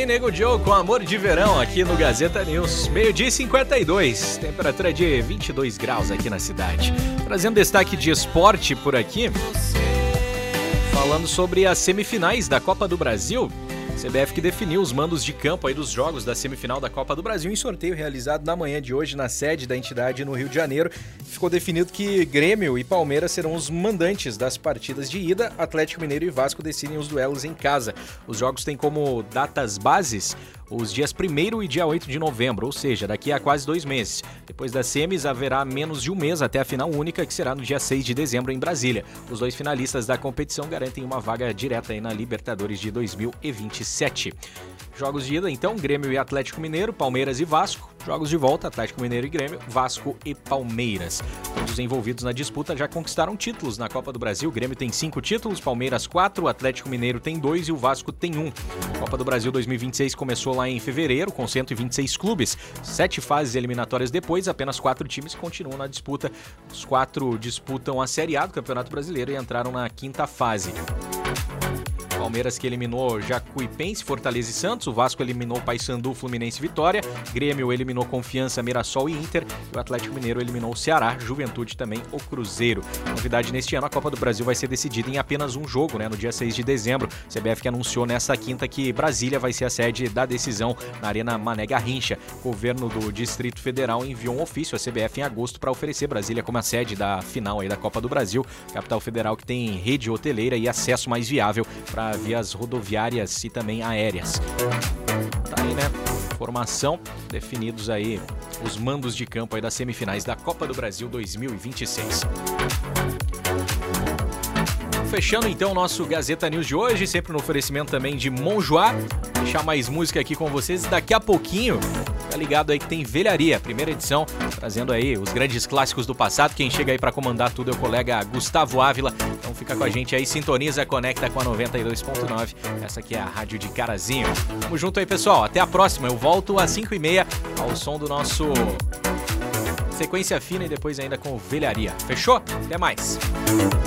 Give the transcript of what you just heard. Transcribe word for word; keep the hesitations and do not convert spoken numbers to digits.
Nego Joe com Amor de Verão aqui no Gazeta News. Meio-dia e cinquenta e dois, temperatura de vinte e dois graus aqui na cidade. Trazendo destaque de esporte por aqui, falando sobre as semifinais da Copa do Brasil. C B F que definiu os mandos de campo aí dos jogos da semifinal da Copa do Brasil em sorteio realizado na manhã de hoje na sede da entidade no Rio de Janeiro. Ficou definido que Grêmio e Palmeiras serão os mandantes das partidas de ida. Atlético Mineiro e Vasco decidem os duelos em casa. Os jogos têm como datas bases os dias primeiro e dia oito de novembro, ou seja, daqui a quase dois meses. Depois das semis, haverá menos de um mês até a final única, que será no dia seis de dezembro em Brasília. Os dois finalistas da competição garantem uma vaga direta aí na Libertadores de dois mil e vinte e sete. Jogos de ida, então, Grêmio e Atlético Mineiro, Palmeiras e Vasco. Jogos de volta, Atlético Mineiro e Grêmio, Vasco e Palmeiras. Todos os envolvidos na disputa já conquistaram títulos na Copa do Brasil. O Grêmio tem cinco títulos, Palmeiras quatro, o Atlético Mineiro tem dois e o Vasco tem um. A Copa do Brasil dois mil e vinte e seis começou lá em fevereiro, com cento e vinte e seis clubes. Sete fases eliminatórias depois, apenas quatro times continuam na disputa. Os quatro disputam a Série A do Campeonato Brasileiro e entraram na quinta fase. Palmeiras que eliminou Jacuipense, Fortaleza e Santos. O Vasco eliminou Paysandu, Fluminense e Vitória. Grêmio eliminou Confiança, Mirassol e Inter. E o Atlético Mineiro eliminou o Ceará, Juventude também o Cruzeiro. Novidade neste ano, a Copa do Brasil vai ser decidida em apenas um jogo, né, no dia seis de dezembro. C B F que anunciou nesta quinta que Brasília vai ser a sede da decisão na Arena Mané Garrincha. O governo do Distrito Federal enviou um ofício à C B F em agosto para oferecer Brasília como a sede da final aí da Copa do Brasil. Capital federal que tem rede hoteleira e acesso mais viável para vias rodoviárias e também aéreas. Tá aí, né? Formação, definidos aí os mandos de campo aí das semifinais da Copa do Brasil dois mil e vinte e seis. Fechando então o nosso Gazeta News de hoje, sempre no oferecimento também de Monjoá. Vou deixar mais música aqui com vocês. Daqui a pouquinho, tá ligado aí que tem Velharia, primeira edição, trazendo aí os grandes clássicos do passado. Quem chega aí pra comandar tudo é o colega Gustavo Ávila. Então fica com a gente aí, sintoniza, conecta com a noventa e dois ponto nove. Essa aqui é a Rádio de Carazinho. Tamo junto aí, pessoal. Até a próxima. Eu volto às cinco e meia ao som do nosso Sequência Fina e depois ainda com Velharia. Fechou? Até mais.